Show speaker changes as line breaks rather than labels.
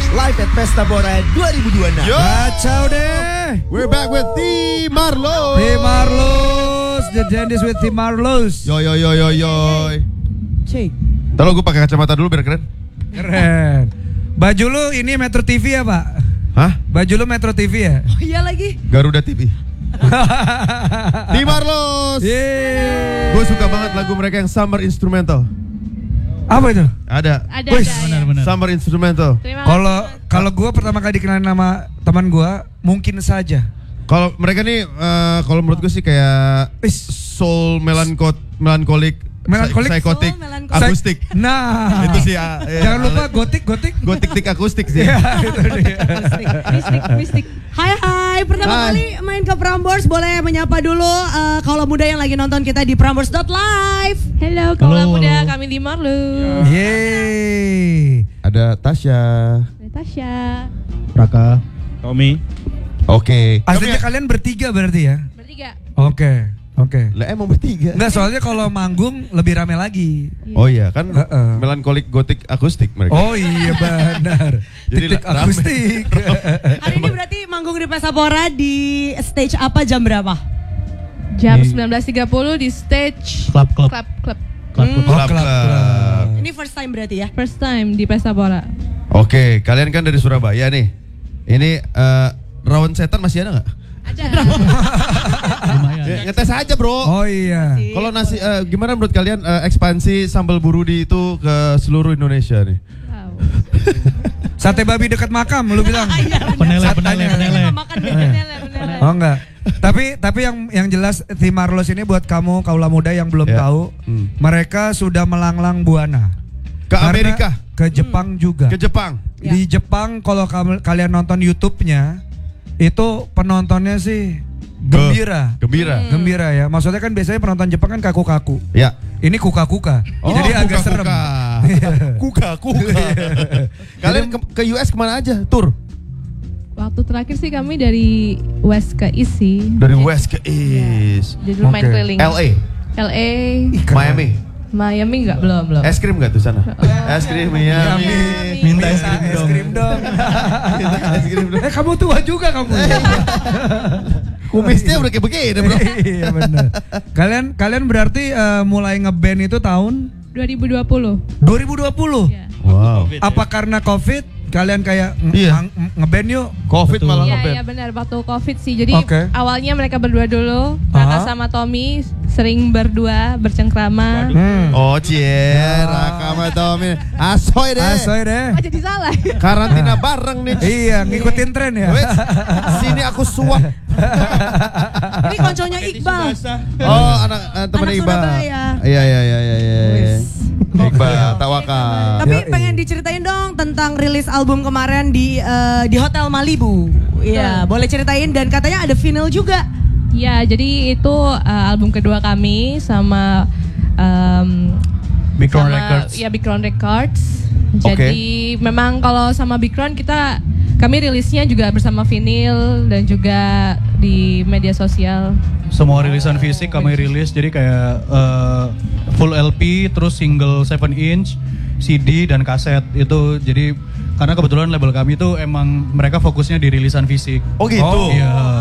live at Pesta Bora 2026.
Yo.
Kacau deh.
We're back with T Marlo.
Tim Marlos, The Dandies with Tim Marlos.
Yo.
Cek.
Ntar lo gue pakai kacamata dulu biar keren.
Keren. Baju lu ini Metro TV ya Pak?
Hah?
Baju lu Metro TV ya?
Oh iya lagi.
Garuda TV. T Marlos.
Yeay.
Gue suka banget lagu mereka yang Summer Instrumental.
Apa itu?
Ada.
Wih,
ya.
Benar.
Summer Instrumental.
Terima kasih.
Kalau gue pertama kali dikenalin nama teman gue, mungkin saja.
Kalau mereka nih, kalau menurut gue sih kayak soul melankolik, psikotik,
Soul, melankolik.
akustik.
Nah,
Itu sih.
jangan lupa gotik.
Gotik akustik sih.
Ya, itu dia.
Mistik.
Hai, pertama
Hai.
kali main ke Prambors, boleh menyapa dulu kaulah muda yang lagi nonton kita di Prambors.live.
Halo, kaulah muda, kami di Marlu.
Yeay.
Ada Tasya.
Natasha.
Raka, Tommy.
Oke.
Aslinya kalian bertiga berarti ya?
Bertiga.
Oke.
Lah emang bertiga.
Enggak, soalnya kalau manggung lebih rame lagi.
Oh iya kan
Heeh.
gotik akustik mereka.
Oh iya benar.
Jadi
Tik-tik
rame.
akustik.
Hari ini berarti manggung di Pesta Bora di stage apa, jam berapa?
Jam
Di-
19.30 di stage
Club.
Club.
Oh, klub.
Ini first time berarti ya?
First time di Pesta Bora.
Oke, kalian kan dari Surabaya nih. Ini Rawan Setan masih ada nggak?
Ada.
Lumayan.
Ya, ngetes aja bro.
Oh iya.
Kalau nasi gimana menurut kalian ekspansi sambal burudi itu ke seluruh Indonesia nih?
Wow.
Sate babi dekat makam lu bilang.
Penele.
Makan deh, penele.
Oh enggak. Tapi yang jelas Tim Marlos ini buat kamu kaula muda yang belum
Ya.
tahu, mereka sudah melanglang buana
Ke
Karena
Amerika,
ke Jepang juga.
ke Jepang.
Di Jepang kalau kalian nonton YouTube-nya itu penontonnya sih gembira.
Gembira.
Gembira ya. Maksudnya kan biasanya penonton Jepang kan kaku-kaku.
Ya.
Ini kuka-kuka. Jadi agak serem.
Kuka. Kalian ke US kemana aja? Tur?
Waktu terakhir sih kami dari West ke East sih.
Dari West ke East.
Jadi lumayan
Oke.
keliling.
LA,
LA,
Miami.
Miami belum.
Es krim nggak tuh sana? Es krim Miami.
Minta es
Es krim dong.
Es krim dong.
Kamu tua juga kamu.
Kumisnya udah kayak begini bro.
Iya benar. Kalian berarti mulai ngeband itu tahun
2020.
2020.
Ya.
Wow.
Apa karena Covid kalian kayak
Iya.
ngeband yuk?
Covid
Betul.
malah
Iya,
ngeband.
iya benar waktu Covid sih. Jadi
Oke.
awalnya mereka berdua dulu, Raka
Aha.
sama Tommy sering berdua bercengkrama.
Oh Raka sama Tommy. Asoy deh.
Asoy deh.
Oh, jadi salah.
Karantina bareng nih.
Iya, ngikutin tren ya.
Wes, sini aku suap.
Ini konconya Iqbal.
Oh, anak teman
Anak
Iqbal.
Surabaya.
Iya.
Wes.
Iqbal, Tawakal.
Tapi
Yoi.
pengen diceritain dong tentang rilis album kemarin di Hotel Malibu. Iya, boleh ceritain, dan katanya ada vinyl juga.
Ya, jadi itu album kedua kami sama
Big Crown Records.
Ya, Big Crown Records. Jadi memang kalau sama Big Crown kami rilisnya juga bersama vinyl dan juga di media sosial.
Semua rilisan fisik kami rilis, jadi kayak full LP, terus single 7 inch, CD dan kaset itu. Jadi karena kebetulan label kami itu emang mereka fokusnya di rilisan fisik.
Oh gitu.
Iya.